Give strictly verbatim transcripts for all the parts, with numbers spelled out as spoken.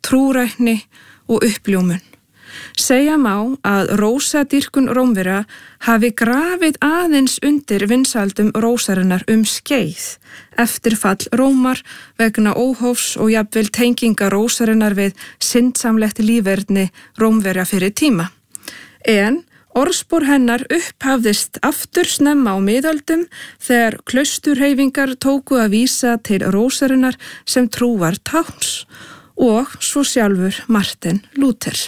trúrækni og uppljómun. Segja má að rósadýrkun Rómverja hafi grafið aðeins undir vinsældum rósarinnar um skeið eftir fall Rómar vegna óhófs og jafnvel tenginga rósarinnar við syndsamlegt líferni Rómverja fyrir tíma. En orðspor hennar upphafðist aftur snemma á miðöldum þegar klausturhreyfingar tóku að vísa til rósarinnar sem trúar tákns og svo sjálfur Martin Luther.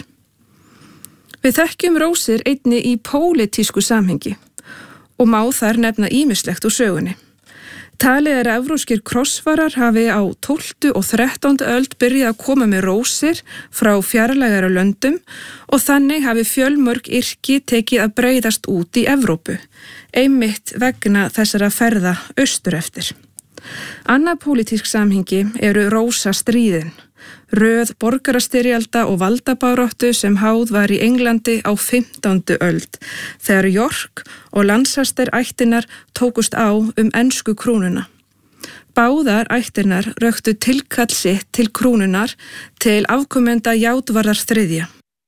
Við þekkjum rósir einni í pólitísku samhengi og má þar nefna ýmislegt úr sögunni. Talið er að evrópskir krossfarar hafi á tólftu og þrettándu öld byrjað að koma með rósir frá fjarlægari löndum og þannig hafi fjölmörg yrki tekið að breiðast út í Evrópu, einmitt vegna þessara ferða austur eftir. Annað pólitísk samhengi eru rósastríðin. Röð borgarastyrjalda og valdabaráttu sem háð var í Englandi á fimmtándu öld þegar York og Lancaster ættirnar tókust á um ensku krúnuna. Báðar ættirnar röktu tilkall sitt til krúnunar til afkomenda Játvarðar þriðja.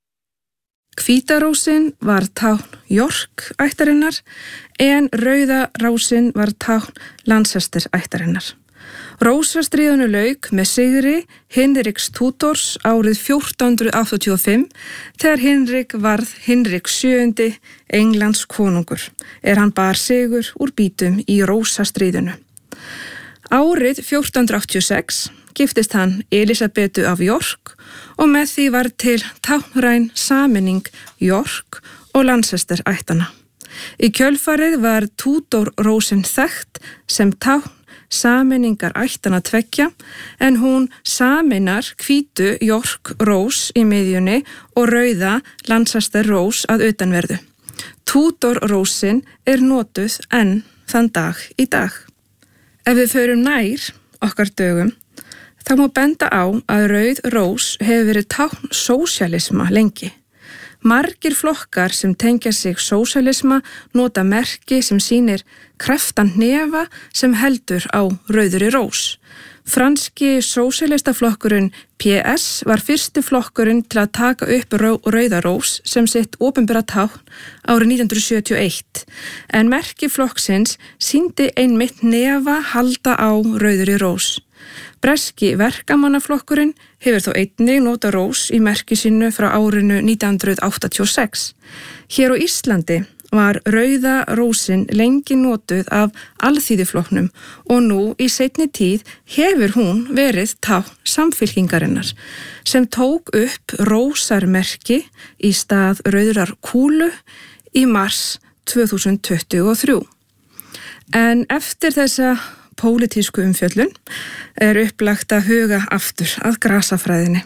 Hvítarósin var tákn York ættarinnar en rauða rósin var tákn Lancaster ættarinnar. Rósastríðinu lauk með sigri Hinriks Tudors árið fjórtán hundruð áttatíu og fimm þegar Hinrik varð Hinrik sjöundi Englands konungur, er hann bar sigur úr býtum í rósastríðinu. Árið fjórtán hundruð áttatíu og sex giftist hann Elisabetu af York og með því var til táknræn sameining York og Lancaster ættana. Í kjölfarið var Tudor rósin þekkt sem tákn sameiningar ættana tveggja en hún sameinar hvítu York rós í miðjunni og rauða Lancaster rós að utanverðu. Tudor rósin er notuð enn þann dag í dag. Ef við förum nær okkar dögum, þá má benda á að rauð rós hefur verið tákn sósíalisma lengi. Margir flokkar sem tengja sig sósíalisma nota merki sem sýnir kraftan hnefa sem heldur á rauðri rós. Franski sósíalistaflokkurinn P S var fyrsti flokkurinn til að taka upp rauða rós sem sitt opinbera tákn árið nítján hundruð sjötíu og eitt, en merki flokksins sýndi einmitt hnefa halda á rauðri rós. Breski verkamannaflokkurinn hefur þó einnig nota rós í merki sínu frá árinu nítján hundruð áttatíu og sex. Hér á Íslandi var rauða rósin lengi notuð af alþýðuflokknum og nú í seinni tíð hefur hún verið tákn Samfylkingarinnar sem tók upp rósarmerki í stað rauðrar kúlu í mars tvö þúsund tuttugu og þrjú. En eftir þessa pólitísku umfjöllun er upplagt að huga aftur að grasafræðinni.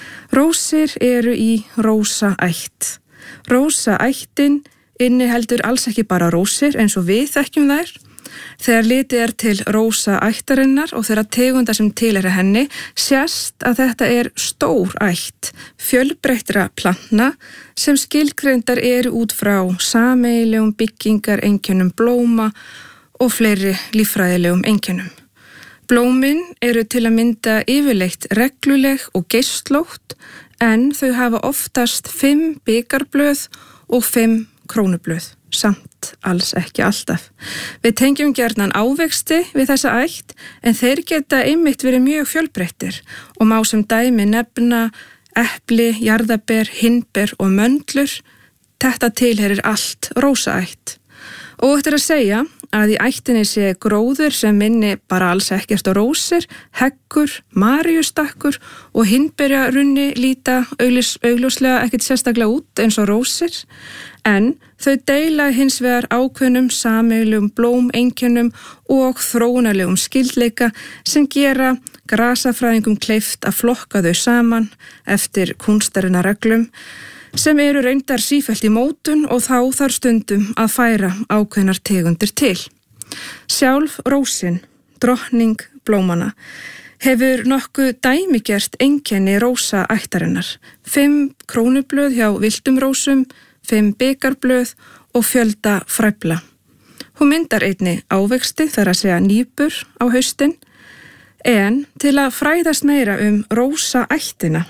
Rósir eru í rósaætt. Rósaættin inniheldur alls ekki bara rósir eins og við þekkjum þær. Þegar litið er til rósaættarinnar og þeirra tegunda sem tilheyra henni, sést að þetta er stór ætt fjölbreyttra plantna sem skilgreindar eru út frá sameiginlegum byggingareinkennum blóma og fleiri líffræðilegum einkennum. Blómin eru til að mynda yfirleitt regluleg og geislótt en þau hafa oftast fimm bikarblöð og fimm krónublöð, samt alls ekki alltaf. Við tengjum gjarnan ávexti við þessa ætt en þeir geta einmitt verið mjög fjölbreyttir og má sem dæmi nefna epli, jarðaber, hindber og möndlur. Þetta tilheyrir allt rósaætt. Og þetta er að segja að í ættinni sé gróður sem minni bara alls ekkert á rósir, heggur, maríustakkur og hindberjarunni líta augljós, augljóslega ekkert sérstaklega út eins og rósir, en þau deila hins vegar ákveðnum sameiginlegum blómeinkennum og þróunarlegum skyldleika sem gera grasafræðingum kleift að flokka þau saman eftir kúnstarinnar reglum, sem eru reyndar sífellt í mótun og þá þarf stundum að færa ákveðnar tegundir til. Sjálf rósin, drottning blómana, hefur nokkuð dæmigert einkenni rósaættarinnar. Fimm krónublöð hjá villtum rósum, fimm bikarblöð og fjölda fræfla. Hún myndar einni ávexti, þar að segja nýpur á haustin, en til að fræðast meira um rósaættina